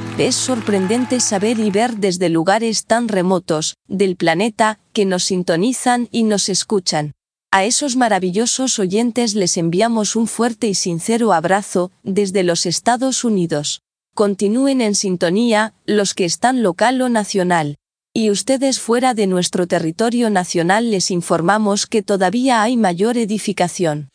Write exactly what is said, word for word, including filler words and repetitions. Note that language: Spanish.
Es sorprendente saber y ver desde lugares tan remotos del planeta que nos sintonizan y nos escuchan. A esos maravillosos oyentes les enviamos un fuerte y sincero abrazo desde los Estados Unidos. Continúen en sintonía, los que están local o nacional. Y ustedes fuera de nuestro territorio nacional les informamos que todavía hay mayor edificación.